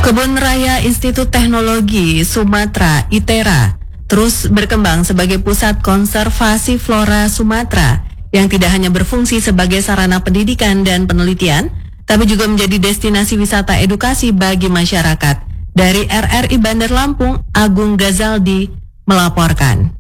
Kebun Raya Institut Teknologi Sumatera (ITERA) terus berkembang sebagai pusat konservasi flora Sumatera yang tidak hanya berfungsi sebagai sarana pendidikan dan penelitian, tapi juga menjadi destinasi wisata edukasi bagi masyarakat. Dari RRI Bandar Lampung, Agung Gazaldi melaporkan.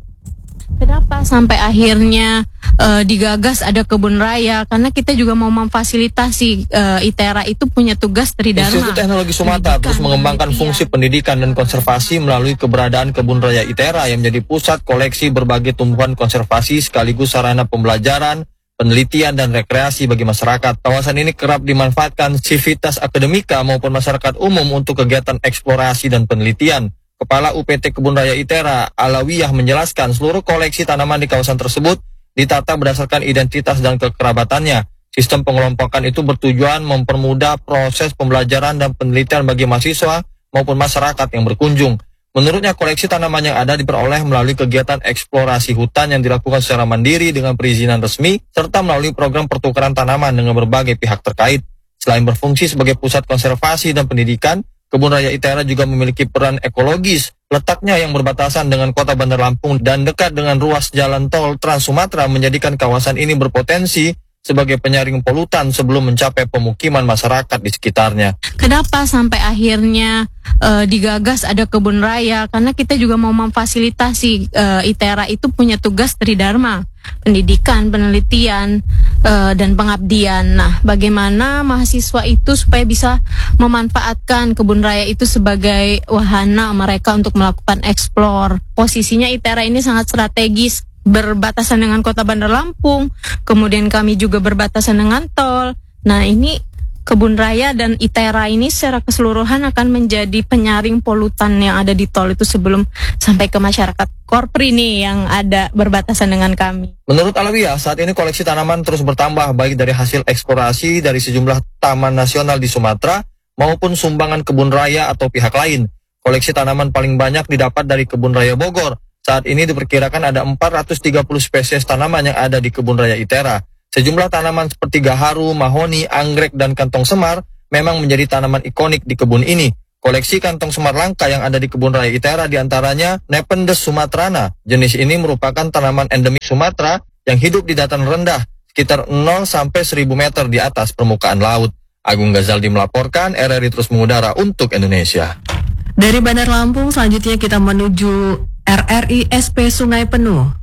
Kenapa sampai akhirnya digagas ada kebun raya? Karena kita juga mau memfasilitasi ITERA itu punya tugas tridharma. Institut Teknologi Sumatera terus mengembangkan fungsi pendidikan dan konservasi melalui keberadaan kebun raya ITERA yang menjadi pusat koleksi berbagai tumbuhan konservasi sekaligus sarana pembelajaran, penelitian dan rekreasi bagi masyarakat. Kawasan ini kerap dimanfaatkan sivitas akademika maupun masyarakat umum untuk kegiatan eksplorasi dan penelitian. Kepala UPT Kebun Raya ITERA, Alawiyah, menjelaskan seluruh koleksi tanaman di kawasan tersebut ditata berdasarkan identitas dan kekerabatannya. Sistem pengelompokan itu bertujuan mempermudah proses pembelajaran dan penelitian bagi mahasiswa maupun masyarakat yang berkunjung. Menurutnya, koleksi tanaman yang ada diperoleh melalui kegiatan eksplorasi hutan yang dilakukan secara mandiri dengan perizinan resmi, serta melalui program pertukaran tanaman dengan berbagai pihak terkait. Selain berfungsi sebagai pusat konservasi dan pendidikan, Kebun Raya ITERA juga memiliki peran ekologis. Letaknya yang berbatasan dengan kota Bandar Lampung dan dekat dengan ruas jalan tol Trans Sumatera menjadikan kawasan ini berpotensi sebagai penyaring polutan sebelum mencapai pemukiman masyarakat di sekitarnya. Kenapa sampai akhirnya digagas ada kebun raya? Karena kita juga mau memfasilitasi ITERA itu punya tugas tridharma, pendidikan, penelitian, dan pengabdian. Nah, bagaimana mahasiswa itu supaya bisa memanfaatkan kebun raya itu sebagai wahana mereka untuk melakukan eksplor. Posisinya ITERA ini sangat strategis, berbatasan dengan kota Bandar Lampung, kemudian kami juga berbatasan dengan tol. Nah, ini kebun raya dan ITERA ini secara keseluruhan akan menjadi penyaring polutan yang ada di tol itu sebelum sampai ke masyarakat Korpri nih yang ada berbatasan dengan kami. Menurut Alawiyah, saat ini koleksi tanaman terus bertambah baik dari hasil eksplorasi dari sejumlah taman nasional di Sumatera maupun sumbangan kebun raya atau pihak lain. Koleksi tanaman paling banyak didapat dari Kebun Raya Bogor. Saat ini diperkirakan ada 430 spesies tanaman yang ada di Kebun Raya ITERA. Sejumlah tanaman seperti gaharu, mahoni, anggrek, dan kantong semar memang menjadi tanaman ikonik di kebun ini. Koleksi kantong semar langka yang ada di Kebun Raya ITERA diantaranya Nepenthes sumatrana. Jenis ini merupakan tanaman endemik Sumatera yang hidup di dataran rendah, sekitar 0 sampai 1000 meter di atas permukaan laut. Agung Gazaldi melaporkan, RRI terus mengudara untuk Indonesia. Dari Bandar Lampung, selanjutnya kita menuju RRI SP Sungai Penuh.